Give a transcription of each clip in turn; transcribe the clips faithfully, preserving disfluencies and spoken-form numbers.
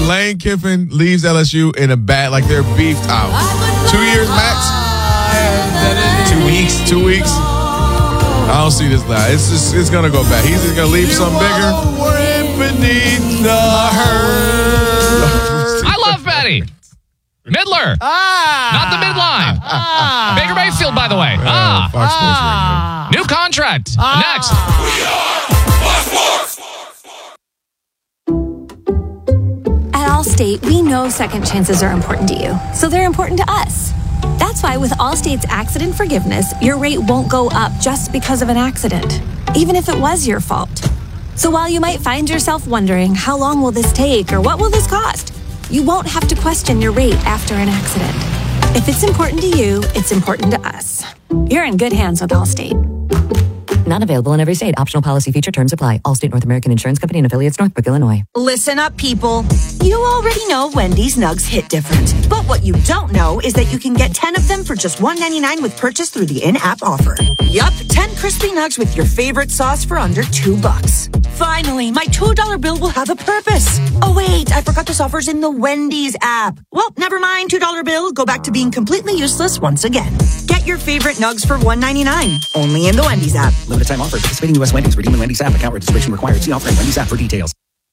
Lane Kiffin leaves L S U in a bad, like they're beefed out. Two years max? Two weeks. Two weeks? I don't see this now. It's just, it's going to go back. He's just going to leave some bigger. Beneath the herd. I love Betty. Midler. Ah. Not the midline. Ah. Baker Mayfield, by the way. Uh, ah. Fox Sports Ah. New contract. Ah. Next. At Allstate, we know second chances are important to you, so they're important to us. That's why with Allstate's accident forgiveness, your rate won't go up just because of an accident, even if it was your fault. So while you might find yourself wondering, how long will this take or what will this cost? You won't have to question your rate after an accident. If it's important to you, it's important to us. You're in good hands with Allstate. Not available in every state. Optional policy feature terms apply. Allstate North American Insurance Company and affiliates, Northbrook, Illinois. Listen up, people. You already know Wendy's Nugs hit different. But what you don't know is that you can get ten of them for just one ninety-nine with purchase through the in-app offer. Yup, ten crispy nugs with your favorite sauce for under two bucks. Finally, my two dollar bill will have a purpose. Oh, wait, I forgot this offer's in the Wendy's app. Well, never mind, two dollar bill. Go back to being completely useless once again. Get your favorite nugs for one ninety-nine. Only in the Wendy's app. Limited time offer. Participating U S Wendy's. Redeem the Wendy's app. Account registration required. See offer in Wendy's app for details.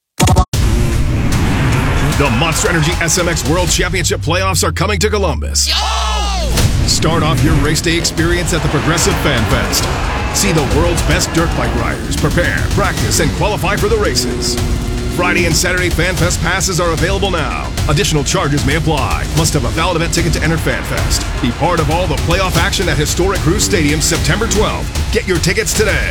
The Monster Energy S M X World Championship playoffs are coming to Columbus. Yo! Start off your race day experience at the Progressive Fan Fest. See the world's best dirt bike riders prepare, practice, and qualify for the races. Friday and Saturday Fan Fest passes are available now. Additional charges may apply. Must have a valid event ticket to enter Fan Fest. Be part of all the playoff action at historic Cruise Stadium September twelfth. Get your tickets today.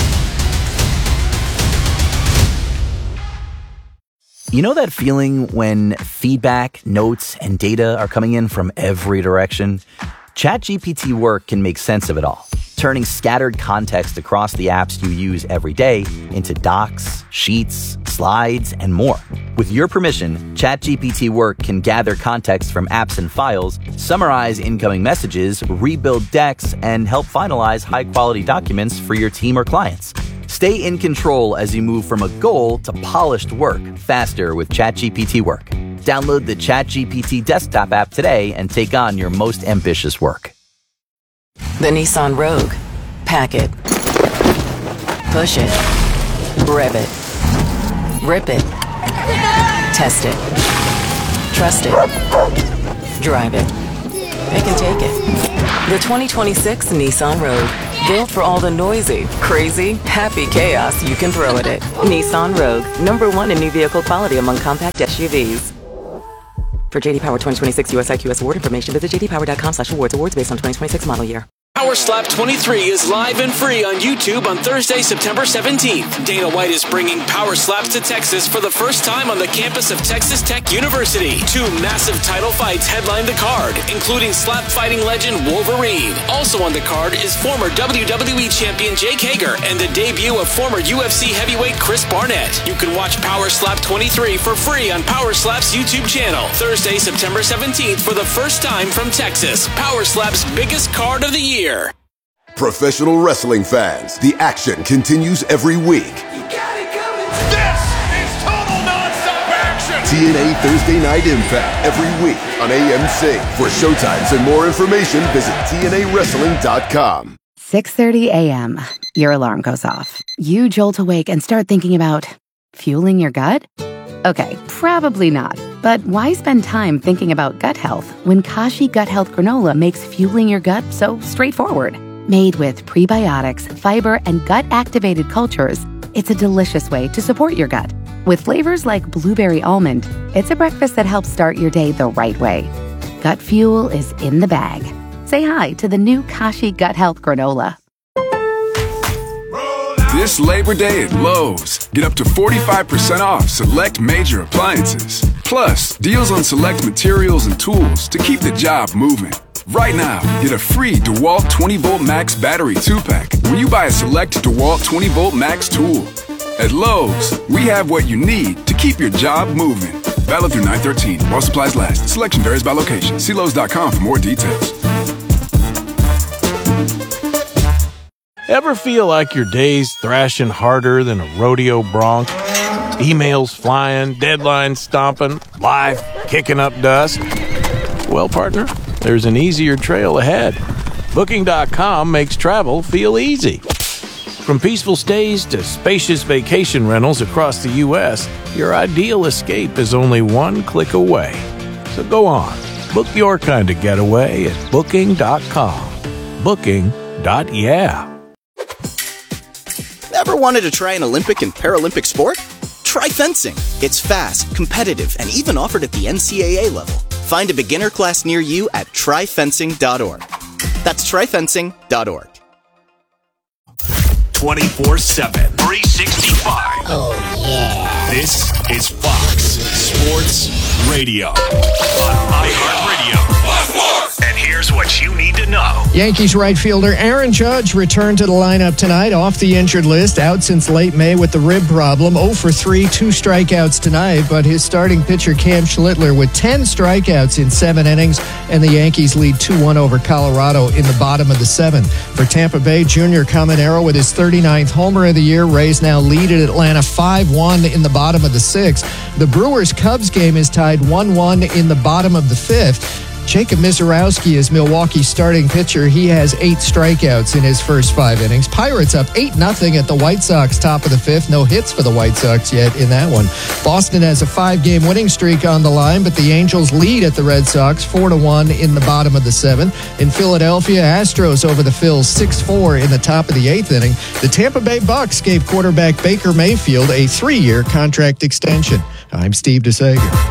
You know that feeling when feedback, notes, and data are coming in from every direction? ChatGPT Work can make sense of it all, turning scattered context across the apps you use every day into docs, sheets, slides, and more. With your permission, ChatGPT Work can gather context from apps and files, summarize incoming messages, rebuild decks, and help finalize high-quality documents for your team or clients. Stay in control as you move from a goal to polished work faster with ChatGPT Work. Download the ChatGPT desktop app today and take on your most ambitious work. The Nissan Rogue. Pack it. Push it. Rev it. Rip it. Test it. Trust it. Drive it. Pick and take it. The twenty twenty-six Nissan Rogue. Built for all the noisy, crazy, happy chaos you can throw at it. Nissan Rogue. Number one in new vehicle quality among compact S U Vs. For J D Power twenty twenty-six U S I Q S award information, visit j d power dot com slash awards. Awards based on twenty twenty-six model year. Power Slap twenty-three is live and free on YouTube on Thursday, September seventeenth. Dana White is bringing Power Slaps to Texas for the first time on the campus of Texas Tech University. Two massive title fights headline the card, including slap fighting legend Wolverine. Also on the card is former W W E champion Jake Hager and the debut of former U F C heavyweight Chris Barnett. You can watch Power Slap twenty-three for free on Power Slap's YouTube channel. Thursday, September seventeenth for the first time from Texas. Power Slap's biggest card of the year. Professional wrestling fans, the action continues every week. You got it coming. This is total nonstop action. T N A Thursday Night Impact every week on A M C. For showtimes and more information, visit T N A wrestling dot com. six thirty a.m. Your alarm goes off. You jolt awake and start thinking about fueling your gut? Okay, probably not. But why spend time thinking about gut health when Kashi Gut Health Granola makes fueling your gut so straightforward? Made with prebiotics, fiber, and gut-activated cultures, it's a delicious way to support your gut. With flavors like blueberry almond, it's a breakfast that helps start your day the right way. Gut fuel is in the bag. Say hi to the new Kashi Gut Health Granola. This Labor Day at Lowe's, get up to forty-five percent off select major appliances. Plus, deals on select materials and tools to keep the job moving. Right now, get a free DeWalt twenty volt Max battery two pack when you buy a select DeWalt twenty volt Max tool. At Lowe's, we have what you need to keep your job moving. Valid through nine thirteen while supplies last. Selection varies by location. See Lowe's dot com for more details. Ever feel like your day's thrashing harder than a rodeo bronc? Emails flying, deadlines stomping, life kicking up dust. Well, partner, there's an easier trail ahead. Booking dot com makes travel feel easy. From peaceful stays to spacious vacation rentals across the U S, your ideal escape is only one click away. So go on, book your kind of getaway at Booking dot com. Booking. Dot yeah. Ever wanted to try an Olympic and Paralympic sport? Try fencing. It's fast, competitive, and even offered at the N C A A level. Find a beginner class near you at try fencing dot org. That's try fencing dot org. twenty-four seven, three sixty-five. Oh, yeah. This is Fox Sports Radio on iHeartRadio. And here's what you need to know. Yankees right fielder Aaron Judge returned to the lineup tonight off the injured list, out since late May with the rib problem. oh for three, two strikeouts tonight, but his starting pitcher Cam Schlittler with ten strikeouts in seven innings, and the Yankees lead two one over Colorado in the bottom of the seventh. For Tampa Bay, Junior Caminero with his thirty-ninth homer of the year. Rays now lead at Atlanta five one in the bottom of the sixth. The Brewers-Cubs game is tied one one in the bottom of the fifth. Jacob Mizorowski is Milwaukee's starting pitcher. He has eight strikeouts in his first five innings. Pirates up eight nothing at the White Sox, top of the fifth. No hits for the White Sox yet in that one. Boston has a five-game winning streak on the line, but the Angels lead at the Red Sox four to one in the bottom of the seventh. In Philadelphia, Astros over the Phils six four in the top of the eighth inning. The Tampa Bay Bucks gave quarterback Baker Mayfield a three-year contract extension. I'm Steve DeSager.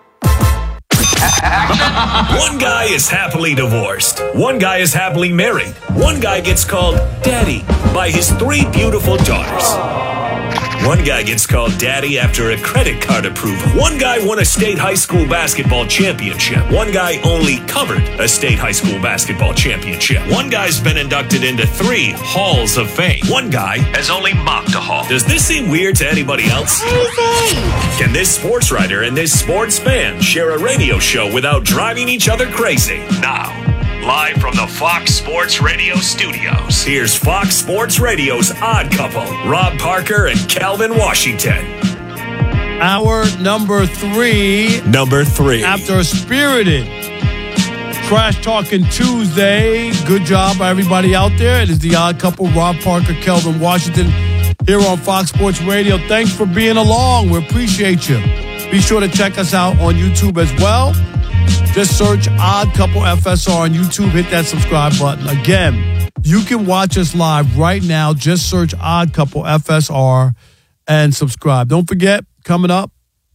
One guy is happily divorced. One guy is happily married. One guy gets called Daddy by his three beautiful daughters. One guy gets called Daddy after a credit card approval. One guy won a state high school basketball championship. One guy only covered a state high school basketball championship. One guy's been inducted into three halls of fame. One guy has only mopped a hall. Does this seem weird to anybody else? Can this sports writer and this sports fan share a radio show without driving each other crazy? Now, live from the Fox Sports Radio studios, here's Fox Sports Radio's Odd Couple, Rob Parker and Calvin Washington. Hour number three. Number three. After a spirited Trash Talking Tuesday. Good job, everybody out there. It is the Odd Couple, Rob Parker, Calvin Washington, here on Fox Sports Radio. Thanks for being along. We appreciate you. Be sure to check us out on YouTube as well. Just search Odd Couple F S R on YouTube. Hit that subscribe button. Again, you can watch us live right now. Just search Odd Couple F S R and subscribe. Don't forget, coming up,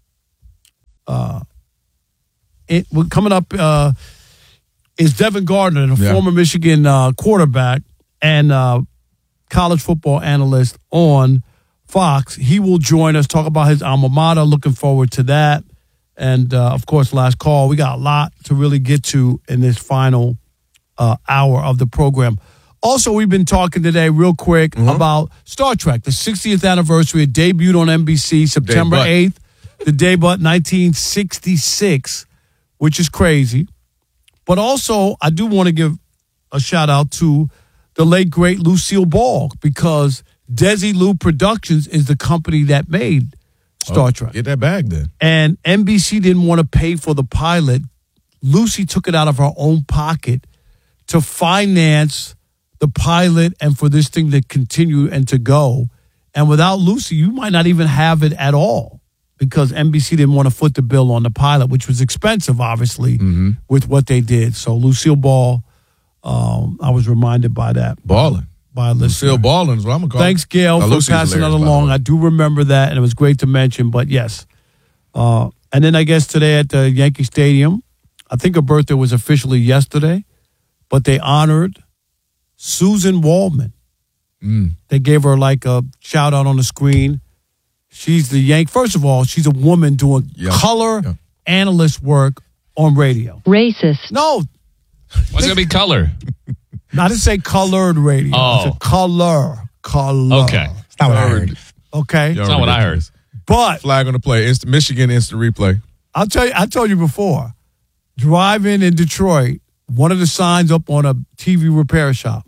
uh, it, coming up uh, is Devin Gardner, the yeah. former Michigan uh, quarterback and uh, college football analyst on Fox. He will join us, talk about his alma mater. Looking forward to that. And, uh, of course, last call. We got a lot to really get to in this final uh, hour of the program. Also, we've been talking today real quick mm-hmm. about Star Trek, the sixtieth anniversary. It debuted on N B C September eighth, the debut nineteen sixty-six, which is crazy. But also, I do want to give a shout-out to the late, great Lucille Ball, because Desilu Productions is the company that made Star oh, Trek. Get that bag then. And N B C didn't want to pay for the pilot. Lucy took it out of her own pocket to finance the pilot and for this thing to continue and to go. And without Lucy, you might not even have it at all, because N B C didn't want to foot the bill on the pilot, which was expensive, obviously, mm-hmm. with what they did. So Lucille Ball, um, I was reminded by that. Balling. By Lucille Ballin is what I'm going to call Thanks, Gail, now, for Lucy's passing that along. I do remember that, and it was great to mention. But, yes. Uh, and then I guess today at the Yankee Stadium, I think her birthday was officially yesterday, but they honored Susan Waldman. Mm. They gave her like a shout-out on the screen. She's the Yank. First of all, she's a woman doing yeah. color yeah. analyst work on radio. Racist. No. What's going to be color? Not to say colored radio. Oh. It's a color. Color. Okay. That's not what I heard. Okay. That's not what I heard. But flag on the play. Inst- Michigan instant replay. I'll tell you, I told you before. Driving in Detroit, one of the signs up on a T V repair shop.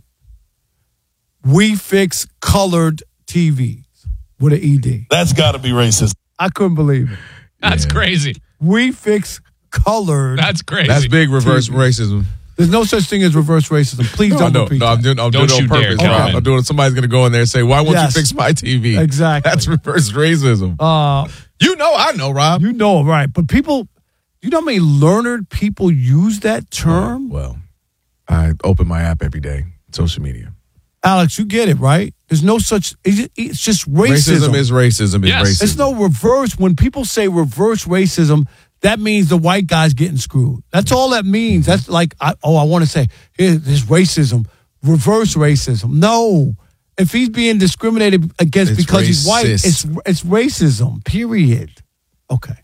We fix colored T Vs with an E D. That's got to be racist. I couldn't believe it. That's crazy. We fix colored. That's crazy. That's big reverse T V. racism. There's no such thing as reverse racism. Please No, don't no, repeat no, that. I'm doing, I'm Don't doing it on you dare, purpose. I'm, Calvin. I'm doing. Somebody's gonna go in there and say, "Why won't Yes. you fix my T V?" Exactly. That's reverse racism. Uh, you know, I know, Rob. you know, right? But people, you know how many learned people use that term? Well, I open my app every day. Social media. Alex, you get it, right? There's no such. It's it's just racism. Racism is racism is Yes. racism. It's no reverse. When people say reverse racism, that means the white guy's getting screwed. That's all that means. That's like, I, oh, I want to say, here, there's racism, reverse racism. No. If he's being discriminated against It's because he's white, racist. it's it's racism, period. Okay.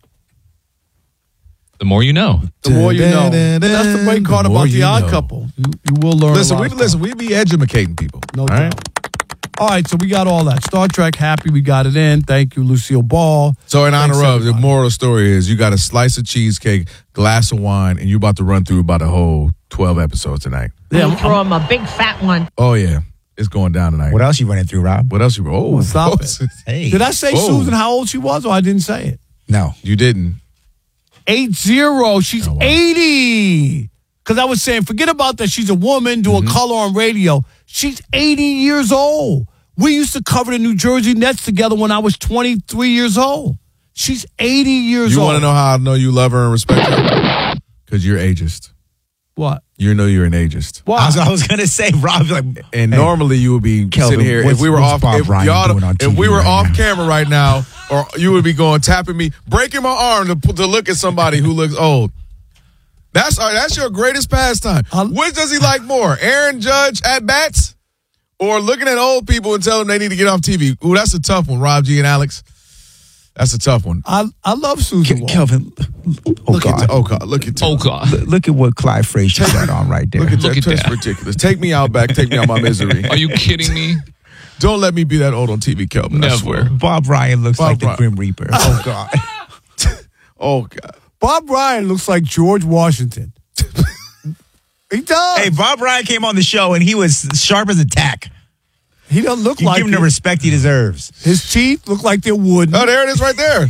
The more you know. The more you know. And that's the great part The more about the you odd know. couple. You, you will learn Listen, a lot we of stuff. listen. We be educating people. No all doubt. right? All right, so we got all that. Star Trek, happy we got it in. Thank you, Lucille Ball. So in honor Thanks, of, the everybody. moral of the story is you got a slice of cheesecake, glass of wine, and you about to run through about a whole twelve episodes tonight. Yeah, I'm- throw him a big fat one. Oh, yeah. It's going down tonight. What else you running through, Rob? What else you... Oh, Stop it. Hey. Did I say Whoa. Susan how old she was, or I didn't say it? No. You didn't. Eight zero. She's Oh, wow. eighty. Because I was saying, forget about that. She's a woman doing Mm-hmm. color on radio. She's eighty years old. We used to cover the New Jersey Nets together when I was twenty-three years old. She's eighty years You old. want to know how I know you love her and respect her? Because you're ageist. what? You know you're an ageist. Why? I was, I was gonna say, Rob, like, And hey, normally you would be Kelvin, sitting here. If what's- we were what's off, Bob if, Ryan y'all, doing on if T V we were right off now? camera right now, or you would be going tapping me, breaking my arm to, to look at somebody who looks old. That's uh, that's your greatest pastime. Which does he like more, Aaron Judge at bats, or looking at old people and telling them they need to get off T V? Ooh, that's a tough one, Rob G and Alex. That's a tough one. I I love Susan. Ke- Wall. Kelvin, oh Look God. at oh God, look at Oh, God. Look- Look at what Clyde Frazier got on right there. Look at Look that. at That's that. ridiculous. Take me out back. Take me out my misery. Are you kidding me? Don't let me be that old on T V, Kelvin. I Never. swear. Bob Ryan looks Bob like the Ryan. Grim Reaper. Oh God. Oh God. Bob Ryan looks like George Washington. He does. Hey, Bob Ryan came on the show and he was sharp as a tack. He don't look You like give him the it. respect he deserves. His teeth look like they're wooden. Oh, there it is right there.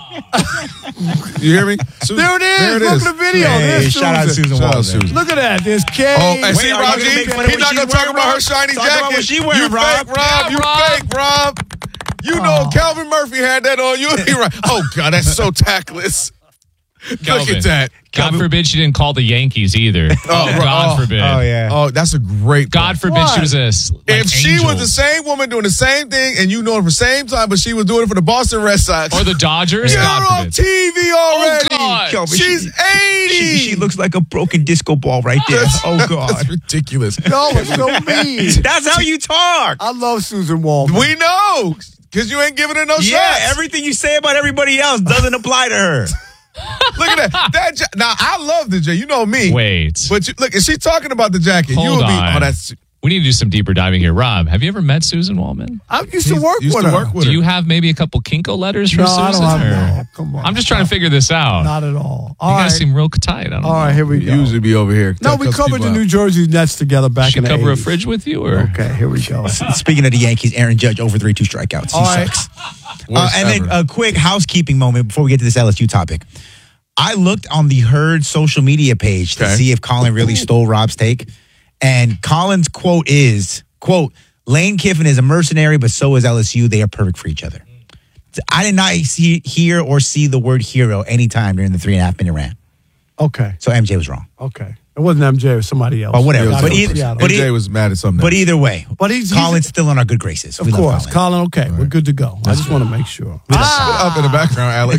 You hear me? Susan, There it is. There it Look is. at the video. Hey, There's shout out Susan. Susan Shout out Walton. Susan. Look at that. There's Kay. Oh, and Wait, see, are you Rob gonna G, make fun of he's what not she's going to talk wearing, about her Rob? shiny Talk about jacket. what she wearing, you Rob. fake, Rob. Yeah, you Rob. fake, Rob. You know Oh. Calvin Murphy had that on you. He right. Oh, God, that's so tactless. Look Calvin. at that. God Calvin- forbid she didn't call the Yankees either. Oh, God oh, forbid. Oh yeah. Oh, that's a great God point. forbid What? she was a s- like If she angel. was the same woman doing the same thing and you know her for the same time, but she was doing it for the Boston Red Sox. or the Dodgers, You're God on forbid. T V already. God. Kelvin, She's she- eighty. She, she looks like a broken disco ball right there. Oh That's God. ridiculous. No, it's so mean. That's how you talk. I love Susan Walton. We know. Because you ain't giving her no Yeah, shots. everything you say about everybody else doesn't apply to her. Look at that. That ja- now I love the J. You know me. Wait. But you, look, is she talking about the jacket? you Hold would be. on. Oh, that's. We need to do some deeper diving here. Rob, have you ever met Susan Waldman? I used to work used with to her. work with Do her. you have maybe a couple Kinko letters from No, I Susan? don't have or- no. Come on. I'm just trying to figure this out. Not at all. you All guys right. seem real tight. I don't All know. right, here we We go. usually be over here. No, Tell- we cuss covered people the out. New Jersey Nets together back Should in the cover a eighties. fridge with you, or Okay, here we go. Speaking of the Yankees, Aaron Judge over three two strikeouts. He All right. sucks. Uh, Worst and then ever. a quick housekeeping moment before we get to this L S U topic. I looked on the Herd social media page to Okay. see if Colin really stole Rob's take. And Colin's quote is, quote, Lane Kiffin is a mercenary, but so is L S U. They are perfect for each other. I did not see, hear or see the word hero anytime during the three and a half minute rant. Okay, So M J was wrong. okay. It wasn't M J, it was somebody else. But whatever. Not But from either- Seattle. but M J e- was mad at something. But either way, But he's- he's- Colin's still in our good graces. Of We love course, Colin. Colin. Okay, we're good to go. I just want to make sure. Ah! up in the background, Alex.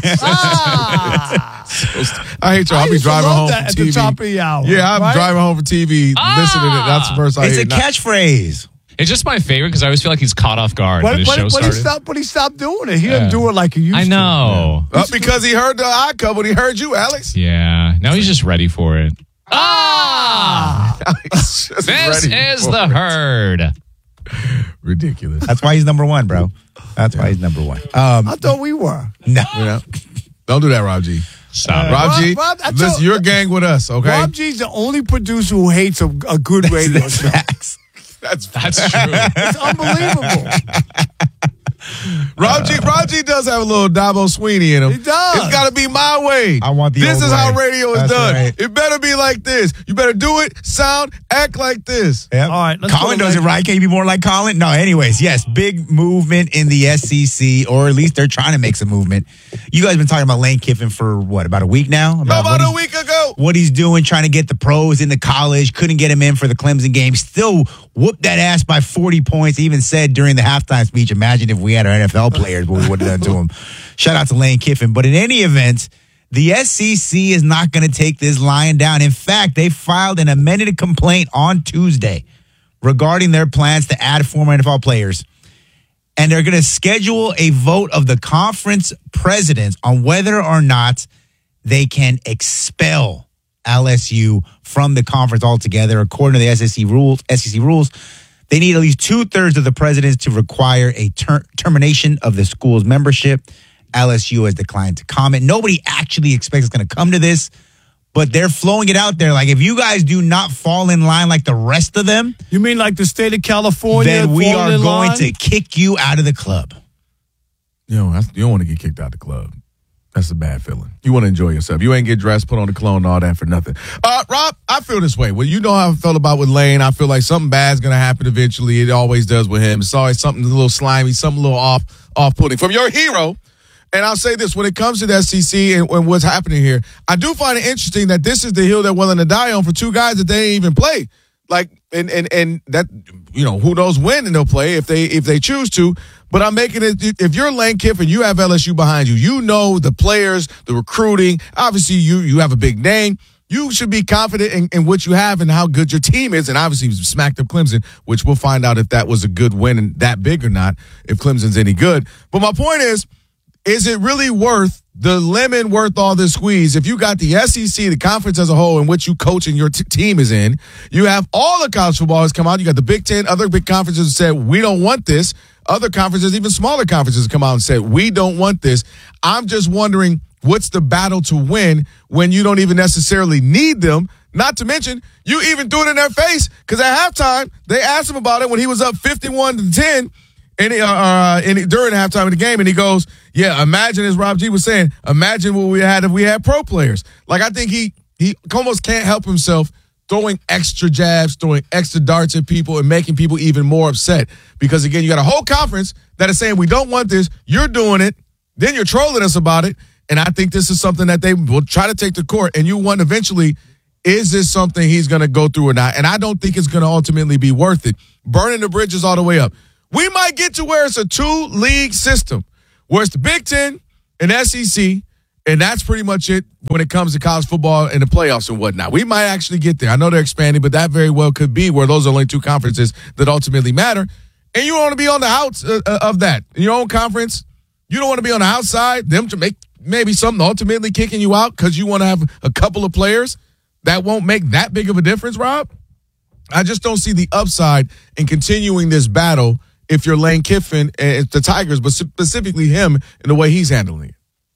I hate y'all. I I'll be used to driving love home that for at T V. the top of the hour, Yeah, I'm right? driving home for T V, listening to it. That's the first I It's hear. a Not- catchphrase. it's just my favorite because I always feel like he's caught off guard when But, his but, show but, he started. stopped, but he stopped doing it. He Yeah. didn't do it like he used to. I know. Uh, because he heard the eye couple, he heard you, Alex. Yeah. Now he's just ready for it. Ah! He's just This ready is for the it. Herd. Ridiculous. That's why he's number one, bro. That's why he's number one. Um, I thought we were. no. You know? Don't do that, Rob G. Stop. Rob G, Rob- I listen, told- you're a gang with us, okay? Rob G's the only producer who hates a, a good radio That's show. facts. That's That's true. It's unbelievable. Rob G, Rob G does have a little Dabo Sweeney in him. He does. It's got to be my way. I want the This old is way. how radio is That's done. right. It better be like this. You better do it, sound, act like this. Yep. All right, let's Colin go does it back. right. Can you be more like Colin? No, anyways, yes, big movement in the S E C, or at least they're trying to make some movement. You guys been talking about Lane Kiffin for what, about a week now? About, what a he's- week ago. What he's doing, trying to get the pros into college, couldn't get him in for the Clemson game. Still whooped that ass by forty points. He even said during the halftime speech, imagine if we had our N F L players, what we would have done to him. Shout out to Lane Kiffin. But in any event, the S E C is not going to take this lying down. In fact, they filed an amended complaint on Tuesday regarding their plans to add former N F L players. And they're going to schedule a vote of the conference presidents on whether or not they can expel L S U from the conference altogether. According to the S E C rules, S E C rules, they need at least two-thirds of the presidents to require a ter- termination of the school's membership. L S U has declined to comment. Nobody actually expects it's going to come to this, but they're flowing it out there. Like, if you guys do not fall in line like the rest of them, You mean like the state of California? then we falling are in going line? to kick you out of the club. You know, that's- you don't want to get kicked out of the club. That's a bad feeling. You want to enjoy yourself. You ain't get dressed, put on the cologne, all that for nothing. Uh, Rob, I feel this way. Well, you know how I felt about with Lane. I feel like something bad's going to happen eventually. It always does with him. It's always something a little slimy, something a little off, off-putting. From your hero, and I'll say this, when it comes to the S E C and, and what's happening here, I do find it interesting that this is the hill they're willing to die on for two guys that they ain't even play. Like, and and and that, you know, who knows when they'll play if they if they choose to. But I'm making it, if you're Lane Kiffin, you have L S U behind you. You know the players, the recruiting. Obviously, you you have a big name. You should be confident in, in what you have and how good your team is. And obviously, you smacked up Clemson, which we'll find out if that was a good win and that big or not, if Clemson's any good. But my point is, is it really worth the lemon worth all this squeeze? If you got the S E C, the conference as a whole, in which you coach and your t- team is in, you have all the college football has come out. You got the Big Ten, other big conferences said, we don't want this. Other conferences, even smaller conferences, come out and said, we don't want this. I'm just wondering, what's the battle to win when you don't even necessarily need them? Not to mention, you even threw it in their face, because at halftime, they asked him about it when he was up fifty-one to ten. And, he, uh, uh, and he, during halftime of the game, and he goes, yeah, imagine, as Rob G was saying, imagine what we had if we had pro players. Like, I think he he almost can't help himself throwing extra jabs, throwing extra darts at people, and making people even more upset. Because, again, you got a whole conference that is saying, we don't want this, you're doing it, then you're trolling us about it, and I think this is something that they will try to take to court, and you want eventually, is this something he's going to go through or not? And I don't think it's going to ultimately be worth it. Burning the bridges all the way up. We might get to where it's a two-league system, where it's the Big Ten and S E C, and that's pretty much it when it comes to college football and the playoffs and whatnot. We might actually get there. I know they're expanding, but that very well could be where those are only two conferences that ultimately matter. And you want to be on the outs uh, of that. In your own conference, you don't want to be on the outside, them to make maybe something ultimately kicking you out because you want to have a couple of players that won't make that big of a difference, Rob. I just don't see the upside in continuing this battle if you're Lane Kiffin and the Tigers, but specifically him and the way he's handling it.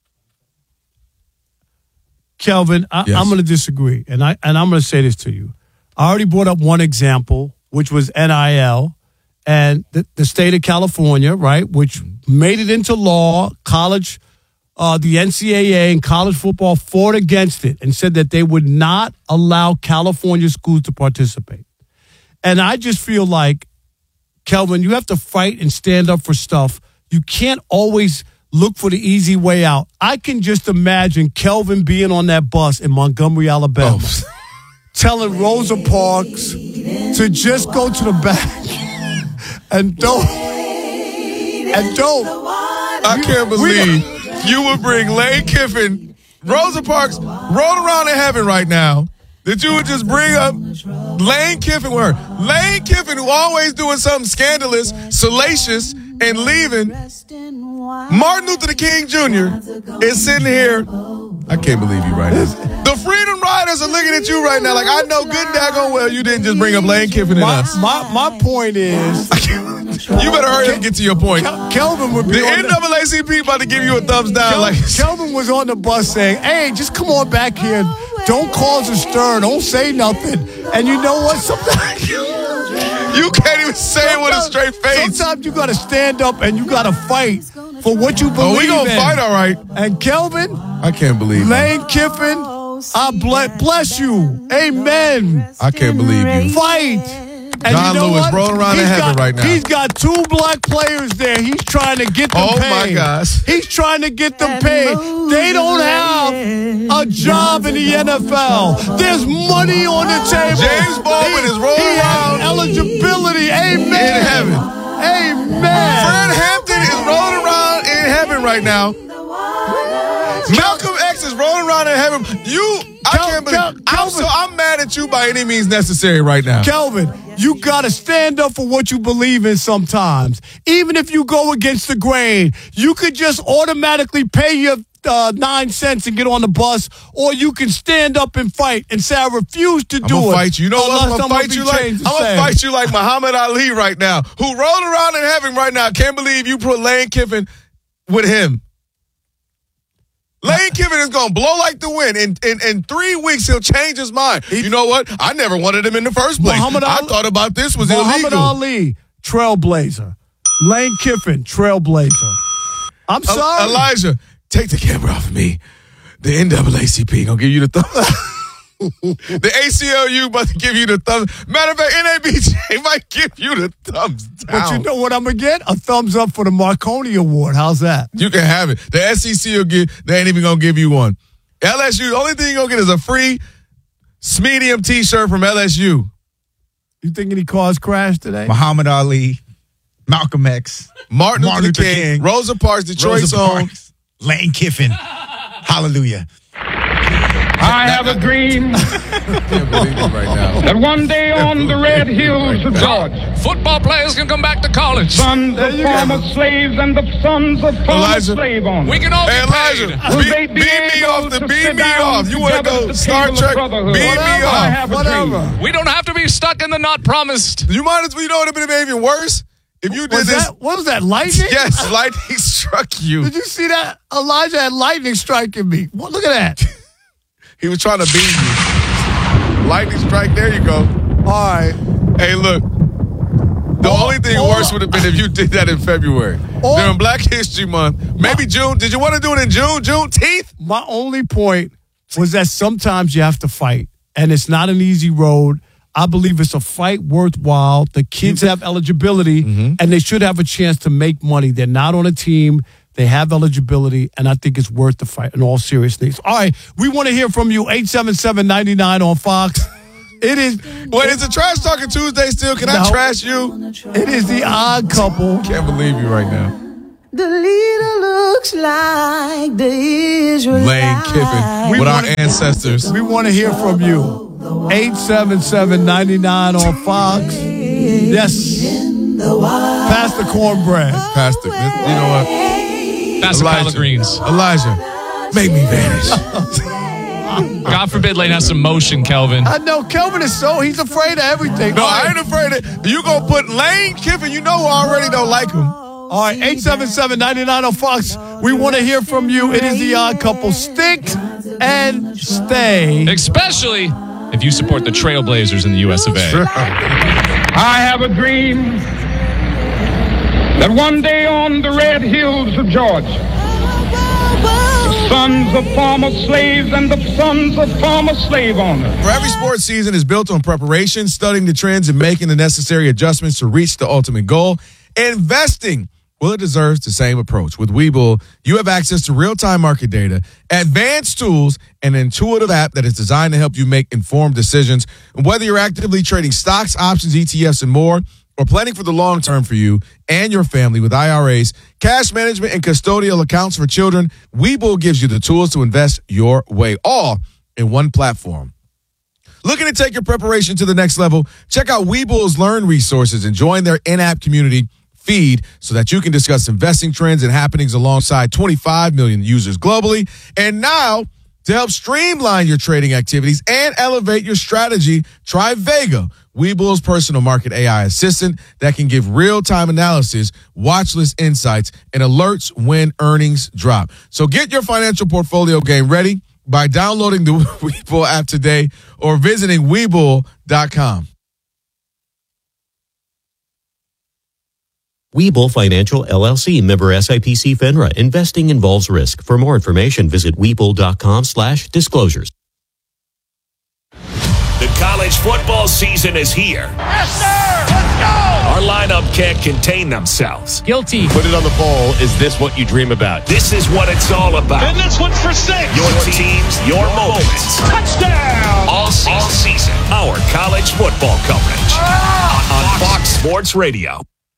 Kelvin, I, Yes. I'm going to disagree, and I and I'm going to say this to you. I already brought up one example, which was N I L, and the, the state of California, right, which made it into law. College, uh, the N C double A and college football fought against it and said that they would not allow California schools to participate. And I just feel like, Kelvin, you have to fight and stand up for stuff. You can't always look for the easy way out. I can just imagine Kelvin being on that bus in Montgomery, Alabama, oh. telling Rosa Parks to just go to the back and don't, and don't. I can't believe you would bring Lane Kiffin, Rosa Parks, roll around in heaven right now, that you would just bring up Lane Kiffin with her. Lane Kiffin, who always doing something scandalous, salacious, and leaving. Martin Luther King Junior is sitting here. I can't believe you right now. The Freedom Riders are looking at you right now like, I know good daggone well you didn't just bring up Lane Kiffin and my, us. My, my point is... You better hurry up and get to your point. Kelvin would be the N double A C P about to give you a thumbs down. Kel- like Kelvin was on the bus saying, hey, just come on back here. Don't cause a stir. Don't say nothing. And you know what? Sometimes You can't even say it with a straight face. Sometimes you got to stand up and you got to fight for what you believe in. Oh, we gonna in. fight, all right. And Kelvin, I can't believe Lane Kiffin, I bless, bless you. Amen. I can't believe you. Fight. And John you know Lewis what? rolling around He's in heaven got, right now. He's got two black players there. He's trying to get them Oh, paid. my gosh. He's trying to get them paid. They don't have a job in the N F L. There's money on the table. James Baldwin he, is rolling he around has eligibility. Amen. in heaven. Amen. Fred Hampton is rolling around in heaven right now. Malcolm X is rolling around in heaven. You, I Kel- can't believe. Kel- I'm so I'm mad at you by any means necessary right now. Kelvin, you got to stand up for what you believe in sometimes. Even if you go against the grain, you could just automatically pay your uh, nine cents and get on the bus, or you can stand up and fight and say, I refuse to I'm do gonna it. fight you. You know what? I'm unless gonna fight you like I'm gonna fight you like Muhammad Ali right now, who rolled around in heaven right now. Can't believe you put Lane Kiffin with him. Lane Kiffin is going to blow like the wind. In, in in three weeks, he'll change his mind. You know what? I never wanted him in the first place. Muhammad I Ali- thought about this was Muhammad illegal. Ali, trailblazer. Lane Kiffin, trailblazer. I'm sorry. Elijah, take the camera off of me. The N double A C P going to give you the thumbs. The A C L U about to give you the thumbs. Matter of fact, N A B J might give you the thumbs down. But you know what I'm going to get? A thumbs up for the Marconi Award. How's that? You can have it. The S E C will give, they ain't even going to give you one. L S U, the only thing you're going to get is a free Smedium t-shirt from L S U. You think any cars crashed today? Muhammad Ali, Malcolm X, Martin, Martin Luther, Luther King, King, Rosa Parks, Detroit's Rosa own. Parks, Lane Kiffin. Hallelujah. I have a dream right now. that one day on the red hills of Georgia, Football players can come back to college. sons of former slaves and the sons of former Elijah, slave owners. We can all Hey, get Elijah, paid. Will beam, they be beam me able off the to beam sit me down off. You want to together go at the Star table of Trek? brotherhood? Beam me Whatever, I off. have a Whatever. dream. We don't have to be stuck in the not promised. You might as well, you know what would have been even worse? If you did Was this. that, what was that, lightning? Yes, lightning struck you. Did you see that? Elijah had lightning striking me. What? Look at that. He was trying to beat you. Lightning strike, there you go. All right. Hey, look. The Oh, only thing oh. worse would have been if you did that in February. Oh. During Black History Month. Maybe June. Did you want to do it in June? Juneteenth? My only point was that sometimes you have to fight, and it's not an easy road. I believe it's a fight worthwhile. The kids have eligibility, Mm-hmm. and they should have a chance to make money. They're not on a team. They have eligibility, and I think it's worth the fight in all seriousness. All right, we want to hear from you, eight seven seven, nine nine on Fox. It is. Wait, is it Trash Talking Tuesday still? Can I No. trash you? It is the odd couple. Can't believe you right now. The leader looks like the Israelites. Lane Kiffin with our ancestors. We want to hear from you. eight seven seven, nine nine on Fox. Yes. Pass the cornbread. Pastor, you know what? That's the collard greens. Elijah, make me vanish. God forbid Lane has some motion, Kelvin. I know Kelvin is so, he's afraid of everything. No, All I right. ain't afraid of you. Gonna put Lane Kiffin, you know who already don't like him. All right, eight seven seven, nine nine on Fox. We want to hear from you. It is the odd couple. Stick and stay. Especially if you support the Trailblazers in the U S of A. I have a dream that one day on the red hills of Georgia, the sons of former slaves and the sons of former slave owners. For every sports season is built on preparation, studying the trends, and making the necessary adjustments to reach the ultimate goal. Investing, well, it deserves the same approach. With Webull, you have access to real-time market data, advanced tools, and an intuitive app that is designed to help you make informed decisions. And whether you're actively trading stocks, options, E T Fs, and more, or planning for the long term for you and your family with I R As, cash management, and custodial accounts for children, Webull gives you the tools to invest your way, all in one platform. Looking to take your preparation to the next level? Check out Webull's Learn resources and join their in-app community feed so that you can discuss investing trends and happenings alongside twenty-five million users globally. And now, to help streamline your trading activities and elevate your strategy, try Vega, Webull's personal market A I assistant that can give real-time analysis, watch list insights, and alerts when earnings drop. So get your financial portfolio game ready by downloading the Webull app today or visiting Webull dot com. Webull Financial, L L C, member S I P C FINRA. Investing involves risk. For more information, visit Webull.com slash disclosures. The college football season is here. Yes, sir! Let's go! Our lineup can't contain themselves. Guilty. Put it on the bowl. Is this what you dream about? This is what it's all about. And this one's for six. Your teams, your moments. Touchdown! All season. All season. Our college football coverage. Ah! On Fox Sports Radio.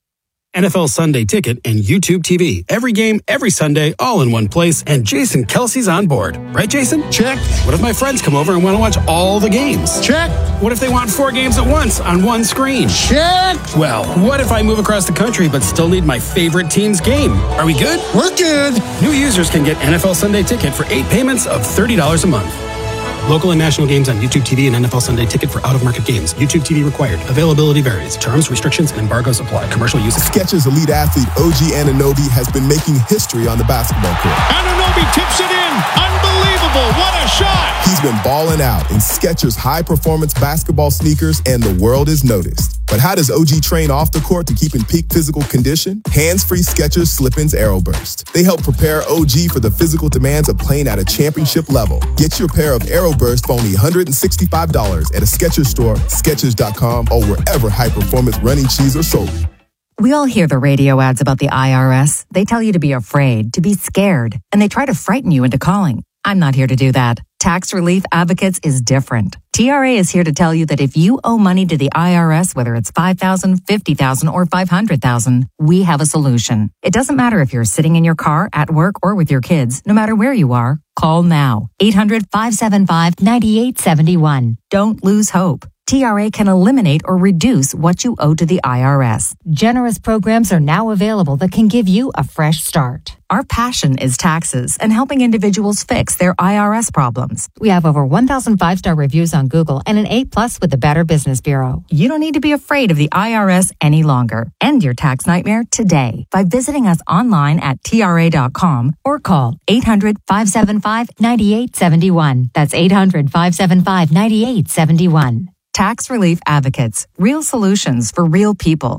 N F L Sunday Ticket and YouTube T V. Every game, every Sunday, all in one place. And Jason Kelsey's on board. Right, Jason? Check. What if my friends come over and want to watch all the games? Check. What if they want four games at once on one screen? Check. Well, what if I move across the country but still need my favorite team's game? Are we good? We're good. New users can get N F L Sunday Ticket for eight payments of thirty dollars a month. Local and national games on YouTube T V and N F L Sunday Ticket for out-of-market games. YouTube T V required. Availability varies. Terms, restrictions, and embargoes apply. Commercial use. Skechers elite athlete O G Anunoby has been making history on the basketball court. Anunoby tips it in. Unbelievable. What a shot. He's been balling out in Skechers high-performance basketball sneakers, and the world is noticed. But how does O G train off the court to keep in peak physical condition? Hands-free Skechers Slip-ins Aeroburst. They help prepare O G for the physical demands of playing at a championship level. Get your pair of Aeroburst for only one hundred sixty-five dollars at a Skechers store, Skechers dot com, or wherever high-performance running shoes are sold. We all hear the radio ads about the I R S. They tell you to be afraid, to be scared, and they try to frighten you into calling. I'm not here to do that. Tax Relief Advocates is different. T R A is here to tell you that if you owe money to the I R S, whether it's five thousand dollars, fifty thousand dollars, or five hundred thousand dollars, we have a solution. It doesn't matter if you're sitting in your car, at work, or with your kids. No matter where you are, call now. eight hundred, five seven five, nine eight seven one. Don't lose hope. T R A can eliminate or reduce what you owe to the I R S. Generous programs are now available that can give you a fresh start. Our passion is taxes and helping individuals fix their I R S problems. We have over one thousand five-star reviews on Google and an A plus with the Better Business Bureau. You don't need to be afraid of the I R S any longer. End your tax nightmare today by visiting us online at T R A dot com or call eight hundred, five seven five, nine eight seven one. That's eight hundred, five seven five, nine eight seven one. Tax Relief Advocates. Real solutions for real people.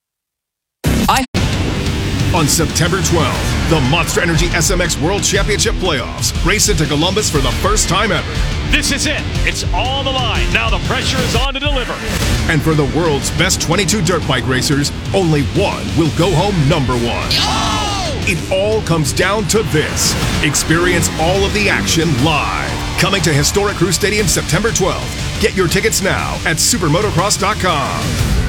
I- On September twelfth, the Monster Energy S M X World Championship Playoffs race into Columbus for the first time ever. This is it. It's all on the line. Now the pressure is on to deliver. And for the world's best twenty-two dirt bike racers, only one will go home number one. Oh! It all comes down to this. Experience all of the action live. Coming to historic Crew Stadium September twelfth. Get your tickets now at supermotocross dot com.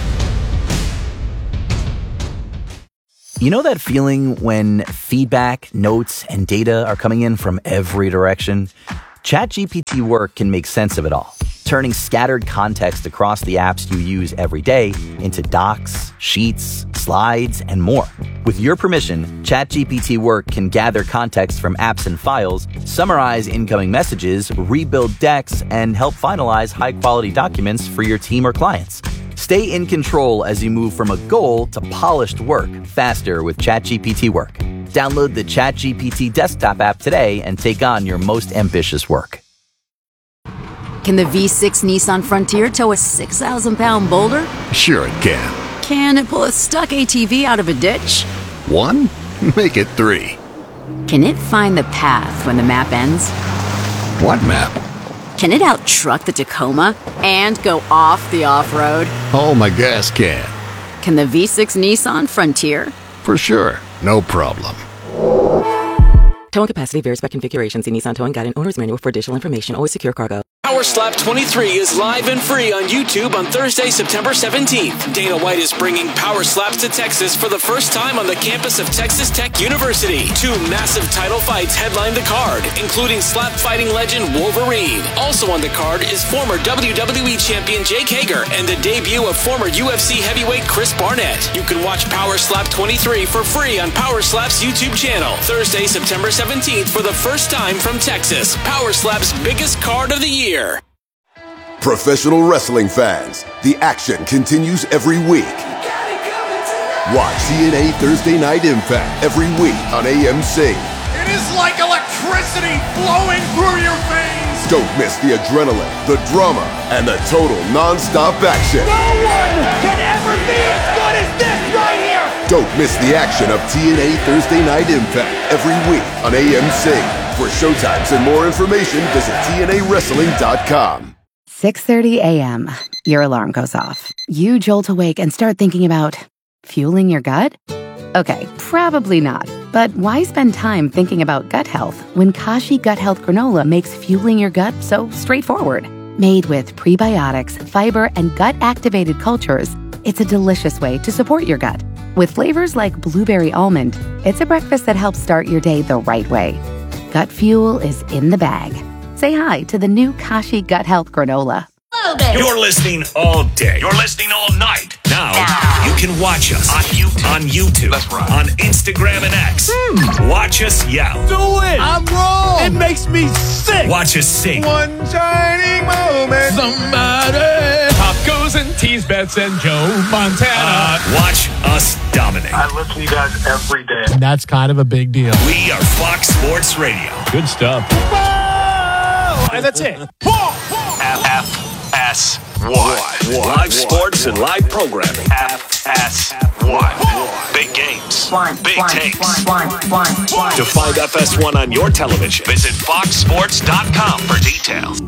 You know that feeling when feedback, notes, and data are coming in from every direction? ChatGPT Work can make sense of it all, turning scattered context across the apps you use every day into docs, sheets, slides, and more. With your permission, ChatGPT Work can gather context from apps and files, summarize incoming messages, rebuild decks, and help finalize high-quality documents for your team or clients. Stay in control as you move from a goal to polished work faster with ChatGPT Work. Download the ChatGPT desktop app today and take on your most ambitious work. Can the V six Nissan Frontier tow a six thousand pound boulder? Sure it can. Can it pull a stuck A T V out of a ditch? One? Make it three. Can it find the path when the map ends? What map? Can it out-truck the Tacoma and go off the off-road? Oh, my gas can. Can the V six Nissan Frontier? For sure. No problem. Towing capacity varies by configuration. See Nissan Towing Guide and Owner's Manual for additional information. Always secure cargo. Power Slap twenty-three is live and free on YouTube on Thursday, September seventeenth. Dana White is bringing Power Slaps to Texas for the first time on the campus of Texas Tech University. Two massive title fights headline the card, including slap fighting legend Wolverine. Also on the card is former W W E champion Jake Hager and the debut of former U F C heavyweight Chris Barnett. You can watch Power Slap twenty-three for free on Power Slap's YouTube channel. Thursday, September seventeenth for the first time from Texas. Power Slap's biggest card of the year. Professional wrestling fans, the action continues every week. Watch T N A Thursday Night Impact every week on A M C. It is like electricity flowing through your veins. Don't miss the adrenaline, the drama, and the total non-stop action. No one can ever be as good as this right here. Don't miss the action of T N A Thursday Night Impact every week on A M C. For showtimes and more information, visit T N A wrestling dot com. six thirty a.m. Your alarm goes off. You jolt awake and start thinking about fueling your gut? Okay, probably not. But why spend time thinking about gut health when Kashi Gut Health Granola makes fueling your gut so straightforward? Made with prebiotics, fiber, and gut-activated cultures, it's a delicious way to support your gut. With flavors like blueberry almond, it's a breakfast that helps start your day the right way. Gut fuel is in the bag. Say hi to the new Kashi Gut Health Granola. You're listening all day. You're listening all night. Now, you can watch us on YouTube, on, YouTube, That's right. on Instagram and X. Hmm. Watch us yell. Do it. I'm wrong. It makes me sick. Watch us sing. One shining moment. Somebody. Tacos and tease bets and Joe Montana. Uh, watch us dominate. I listen to you guys every day. And that's kind of a big deal. We are Fox Sports Radio. Good stuff. Whoa! And that's it. F F S one. Live sports and live programming. F S one. Big games. One, Big one, takes. one, one, one. To find F S one on your television, visit fox sports dot com for details.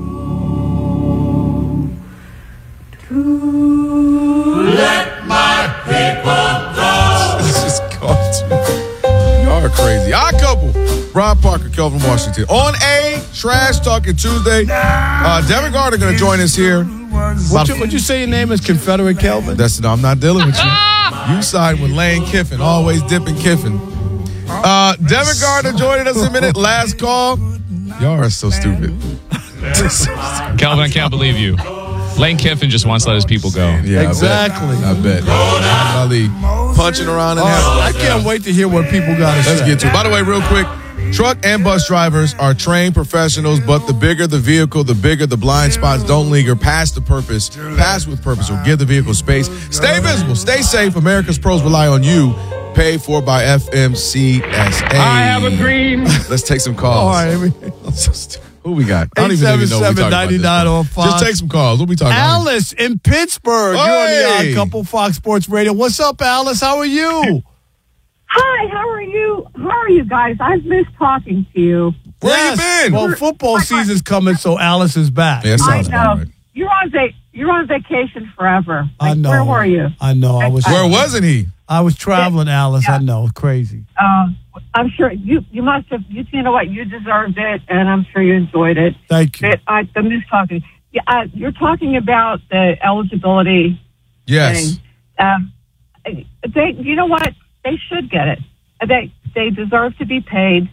Let my people go. This is cartoon. Y'all are crazy. Odd couple. Rob Parker, Kelvin Washington. On a Trash Talking Tuesday. Uh, Devin Gardner going to join us here. What'd you, what'd you say your name is? Confederate Kelvin? That's no, I'm not dealing with you. You side with Lane Kiffin, always dipping Kiffin. Uh, Devin Gardner joining us in a minute. Last call. Y'all are so stupid. Calvin, I can't believe you. Lane Kiffin just wants to let his people go. Yeah, exactly. I bet. I bet. Punching around and oh, having. I can't wait to hear what people got to say. Let's get to it. By the way, real quick, truck and bus drivers are trained professionals, but the bigger the vehicle, the bigger the blind spots. Don't linger past the purpose. Pass with purpose or give the vehicle space. Stay visible. Stay safe. America's pros rely on you. Paid for by F M C S A. I have a dream. Let's take some calls. All right. Who we got? I don't eight even seven know what seven, we nine nine on Fox. Just take some calls. What we talking about? Alice in Pittsburgh. Hey. You're on the Odd Couple Fox Sports Radio. What's up, Alice? How are you? Hi, how are you? How are you guys? I've missed talking to you. Where yes. you been? Well, football season's coming, so Alice is back. Yeah, I sounds know. about right. You're on va- You're on vacation forever. Like, I know. Where were you? I know. I was. Where wasn't he? I was traveling, Alice. Yeah. I know. Crazy. Um, I'm sure you you must have. You, you know what? You deserved it, and I'm sure you enjoyed it. Thank you. But I, the miss talking. Yeah, uh, you're talking about the eligibility Yes. thing. Um, they, you know what? They should get it. They they deserve to be paid.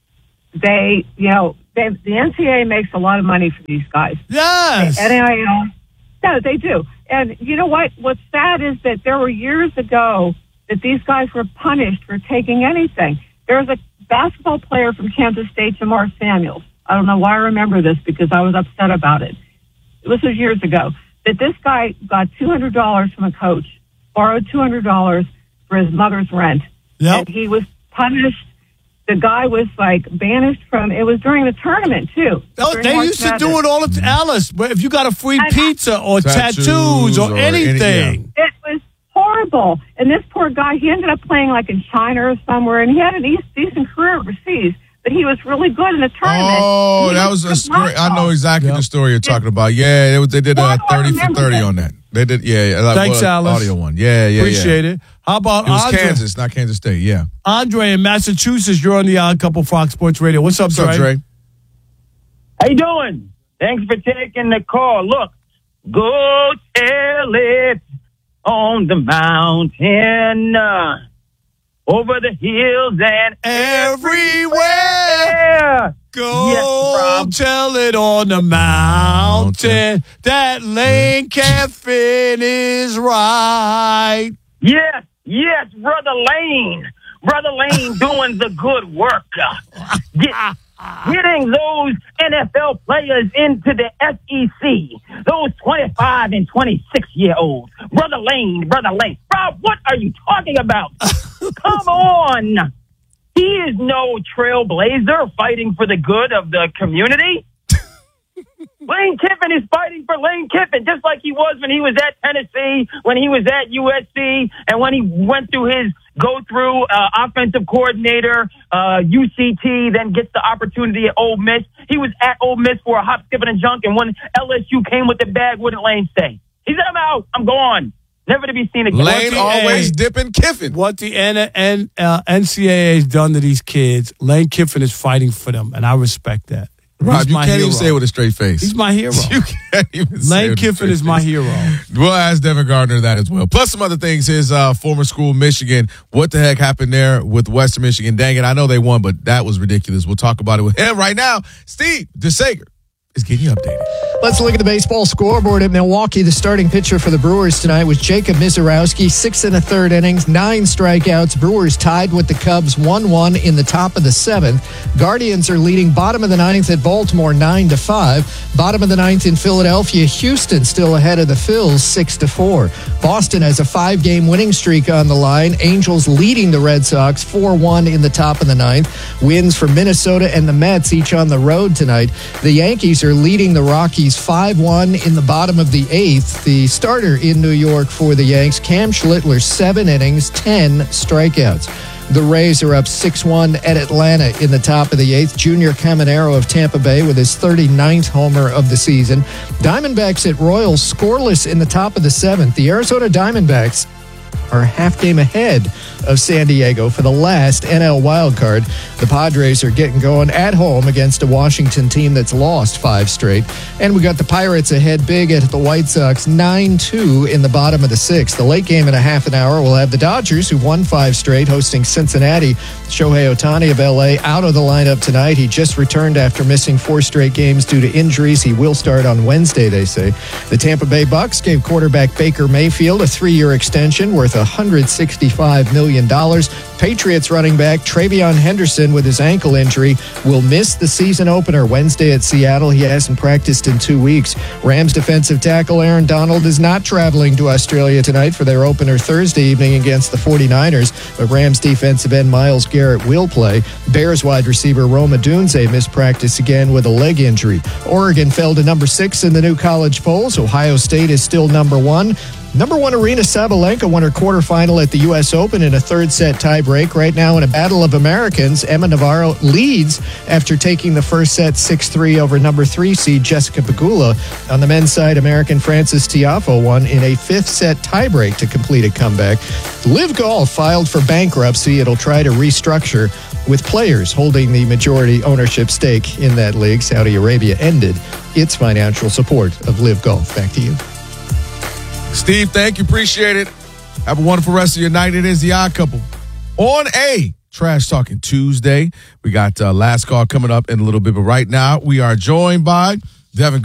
They, you know, they, the N C A A makes a lot of money for these guys. Yes. N I L. No, they do. And you know what? What's sad is that there were years ago that these guys were punished for taking anything. There was a basketball player from Kansas State, Jamar Samuels. I don't know why I remember this because I was upset about it. This was years ago. That this guy got two hundred dollars from a coach, borrowed two hundred dollars for his mother's rent. Yep. And he was punished. The guy was like banished from, it was during the tournament too. Oh, they used to do it all the time. Alice, but if you got a free I- pizza or tattoos, Tattoos or, or any- anything. It was horrible. And this poor guy, he ended up playing like in China or somewhere, and he had a decent career overseas, but he was really good in the tournament. Oh, He that was a good story. I know muscle. exactly Yep. the story you're talking about. Yeah, it was, they did Why a do I thirty for remember thirty that? on that. They did, yeah, yeah. That Thanks, was Alice. Audio one. Yeah, yeah, Appreciate yeah. it. How about It was Andre? Kansas, not Kansas State. Yeah. Andre in Massachusetts, you're on the Odd Couple Fox Sports Radio. What's up, What's up, Dre? How you doing? Thanks for taking the call. Look, go tell it on the mountain, uh, over the hills and everywhere. Go Yes, Rob. tell it on the mountain that Lane Kiffin is right. Yes, yes, Brother Lane. Brother Lane doing the good work. Uh, Get, getting those N F L players into the S E C. Those twenty-five and twenty-six year olds. Brother Lane, Brother Lane. Rob, what are you talking about? Come on. He is no trailblazer fighting for the good of the community. Lane Kiffin is fighting for Lane Kiffin, just like he was when he was at Tennessee, when he was at U S C, and when he went through his go through uh, offensive coordinator, uh, U C T, then gets the opportunity at Ole Miss. He was at Ole Miss for a hop, skip, and a junk, and when L S U came with the bag, wouldn't Lane stay? He said, I'm out. I'm gone. Never to be seen again. Lane always dipping Kiffin. What the N- N- uh, N C double A has done to these kids, Lane Kiffin is fighting for them, and I respect that. Rob, He's you my can't hero. even say it with a straight face. He's my hero. You can't even say it Lane with a Kiffin straight is my face. hero. We'll ask Devin Gardner that as well. Plus some other things. His uh, former school, Michigan. What the heck happened there with Western Michigan? Dang it, I know they won, but that was ridiculous. We'll talk about it with him right now. Steve DeSager is getting you updated. Let's look at the baseball scoreboard at Milwaukee. The starting pitcher for the Brewers tonight was Jacob Mizorowski, six and a third innings, nine strikeouts. Brewers tied with the Cubs one one in the top of the seventh. Guardians are leading bottom of the ninth at Baltimore nine to five. Bottom of the ninth in Philadelphia. Houston still ahead of the Phils six to four. Boston has a five-game winning streak on the line. Angels leading the Red Sox four one in the top of the ninth. Wins for Minnesota and the Mets each on the road tonight. The Yankees are leading the Rockies five one in the bottom of the eighth. The starter in New York for the Yanks, Cam Schlittler, seven innings, ten strikeouts. The Rays are up six one at Atlanta in the top of the eighth. Junior Caminero of Tampa Bay with his thirty-ninth homer of the season. Diamondbacks at Royals scoreless in the top of the seventh. The Arizona Diamondbacks are a half game ahead of San Diego for the last N L wildcard. The Padres are getting going at home against a Washington team that's lost five straight. And we got the Pirates ahead big at the White Sox, nine two in the bottom of the sixth. The late game in a half an hour will have the Dodgers, who won five straight, hosting Cincinnati. Shohei Ohtani of L A out of the lineup tonight. He just returned after missing four straight games due to injuries. He will start on Wednesday, they say. The Tampa Bay Bucks gave quarterback Baker Mayfield a three-year extension worth one hundred sixty-five million dollars. Patriots running back Travion Henderson with his ankle injury will miss the season opener Wednesday at Seattle. He hasn't practiced in two weeks. Rams defensive tackle Aaron Donald is not traveling to Australia tonight for their opener Thursday evening against the forty-niners, but Rams defensive end Myles Garrett will play. Bears wide receiver Rome Odunze missed practice again with a leg injury. Oregon fell to number six in the new college polls. Ohio State is still number one. Number one Arena Sabalenka won her quarterfinal at the U S Open in a third-set tiebreak. Right now in a battle of Americans, Emma Navarro leads after taking the first set six three over number three seed Jessica Pegula. On the men's side, American Francis Tiafoe won in a fifth-set tiebreak to complete a comeback. Live Golf filed for bankruptcy. It'll try to restructure with players holding the majority ownership stake in that league. Saudi Arabia ended its financial support of Live Golf. Back to you. Steve, thank you. Appreciate it. Have a wonderful rest of your night. It is The Odd Couple on a Trash Talking Tuesday. We got uh, last call coming up in a little bit, but right now we are joined by Devin